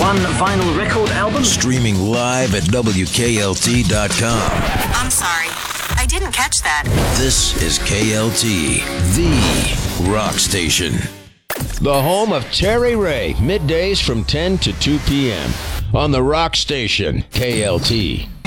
one vinyl record album. Streaming live at WKLT.com. I'm sorry, I didn't catch that. This is KLT, the rock station. The home of Terry Ray, middays from 10 to 2 p.m. on the rock station, KLT.